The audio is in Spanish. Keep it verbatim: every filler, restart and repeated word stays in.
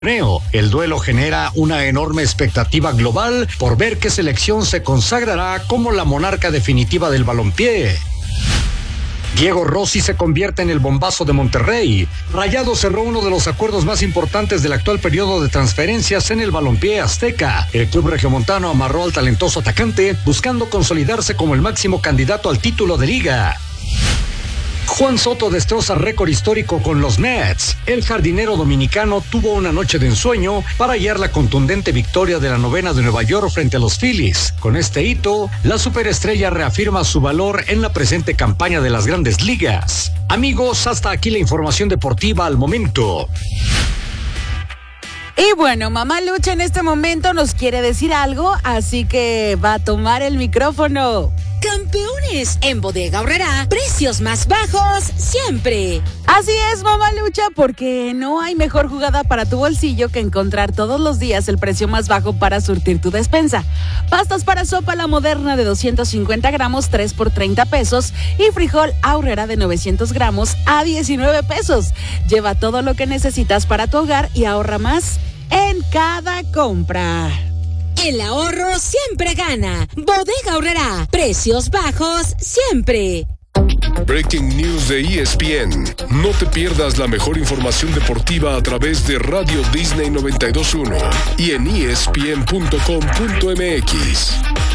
El duelo genera una enorme expectativa global por ver qué selección se consagrará como la monarca definitiva del balompié. Diego Rossi se convierte en el bombazo de Monterrey. Rayados cerró uno de los acuerdos más importantes del actual periodo de transferencias en el balompié azteca. El club regiomontano amarró al talentoso atacante, buscando consolidarse como el máximo candidato al título de liga. Juan Soto destroza récord histórico con los Mets. El jardinero dominicano tuvo una noche de ensueño para hallar la contundente victoria de la novena de Nueva York frente a los Phillies. Con este hito, la superestrella reafirma su valor en la presente campaña de las Grandes Ligas. Amigos, hasta aquí la información deportiva al momento. Y bueno, Mamá Lucha en este momento nos quiere decir algo, así que va a tomar el micrófono. Campeones, en Bodega Aurrerá, precios más bajos siempre. Así es, Mamá Lucha, porque no hay mejor jugada para tu bolsillo que encontrar todos los días el precio más bajo para surtir tu despensa. Pastas para sopa La Moderna de doscientos cincuenta gramos, tres por treinta pesos, y frijol Aurrerá de novecientos gramos a diecinueve pesos. Lleva todo lo que necesitas para tu hogar y ahorra más en cada compra. El ahorro siempre gana. Bodega Aurrerá. Precios bajos siempre. Breaking News de E S P N. No te pierdas la mejor información deportiva a través de Radio Disney noventa y dos punto uno y en E S P N punto com punto M X.